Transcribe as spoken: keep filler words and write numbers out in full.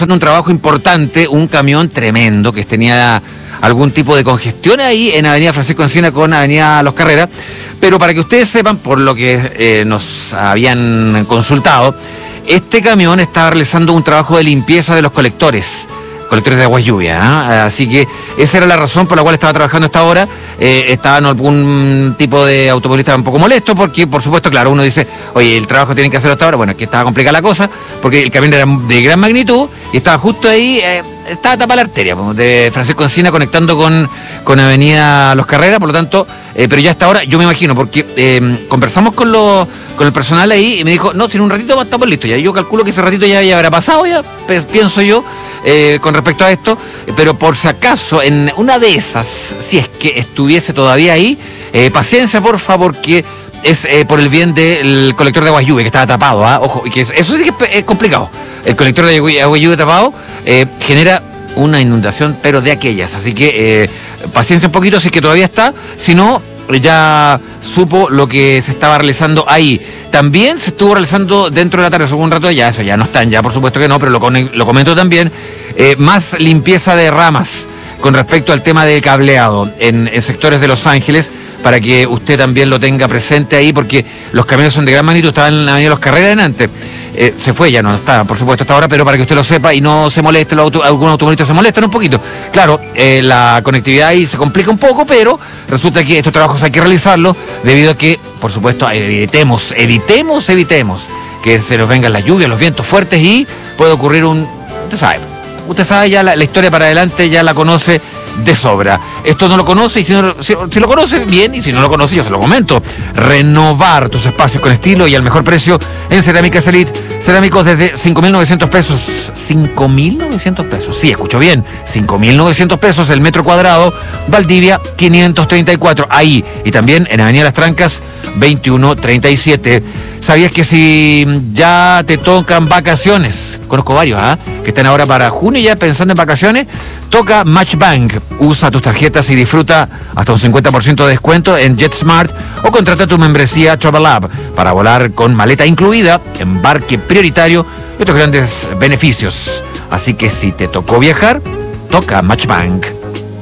realizando un trabajo importante, un camión tremendo que tenía algún tipo de congestión ahí en Avenida Francisco Encina con Avenida Los Carreras. Pero para que ustedes sepan, por lo que eh, nos habían consultado, este camión estaba realizando un trabajo de limpieza de los colectores, colectores de agua lluvia, ¿eh? Así que esa era la razón por la cual estaba trabajando a esta hora. Eh, estaban algún tipo de automovilista un poco molesto porque, por supuesto, claro, uno dice, oye, el trabajo tienen que hacerlo a esta hora. Bueno, aquí estaba complicada la cosa porque el camión era de gran magnitud y estaba justo ahí, eh, estaba tapada la arteria de Francisco Encina conectando con, con Avenida Los Carreras, por lo tanto, eh, pero ya hasta ahora, yo me imagino, porque eh, conversamos con, los, con el personal ahí y me dijo, no, si en un ratito más estamos listos ya. Yo calculo que ese ratito ya, ya habrá pasado, ya pues, pienso yo. Eh, con respecto a esto, pero por si acaso, en una de esas, si es que estuviese todavía ahí, eh, paciencia por favor, que es eh, por el bien del colector de agua lluvia que estaba tapado, ¿eh? Ojo, y que eso, eso sí que es, es complicado. El colector de agua lluvia tapado eh, genera una inundación, pero de aquellas, así que eh, paciencia un poquito si es que todavía está, si no, ya supo lo que se estaba realizando ahí. También se estuvo realizando dentro de la tarde, hace un rato, ya eso ya no están, ya por supuesto que no, pero lo, lo comento también, eh, más limpieza de ramas con respecto al tema de cableado en, en sectores de Los Ángeles, para que usted también lo tenga presente ahí, porque los camiones son de gran magnitud, estaban en la avenida Los Carreras en antes. Eh, se fue, ya no está, por supuesto, hasta ahora, pero para que usted lo sepa y no se moleste, los auto, algunos automovilistas se molestan un poquito. Claro, eh, la conectividad ahí se complica un poco, pero resulta que estos trabajos hay que realizarlos debido a que, por supuesto, evitemos, evitemos, evitemos que se nos vengan las lluvias, los vientos fuertes y puede ocurrir un... Usted sabe, usted sabe ya la, la historia para adelante, ya la conoce de sobra. Esto no lo conoce y si, no, si, si lo conoce, bien, y si no lo conoce, yo se lo comento. Renovar tus espacios con estilo y al mejor precio en Cerámicas Elite. Cerámicos desde cinco mil novecientos pesos. ¿cinco mil novecientos pesos? Sí, escucho bien. cinco mil novecientos pesos el metro cuadrado. Valdivia quinientos treinta y cuatro. Ahí. Y también en Avenida Las Trancas veintiuno treinta y siete. ¿Sabías que si ya te tocan vacaciones? Conozco varios, ¿ah? ¿eh? Que están ahora para junio ya pensando en vacaciones. Toca Matchbank. Usa tus tarjetas y disfruta hasta un cincuenta por ciento de descuento en JetSmart o contrata tu membresía Travelab para volar con maleta incluida, embarque prioritario y otros grandes beneficios. Así que si te tocó viajar, toca Matchbank.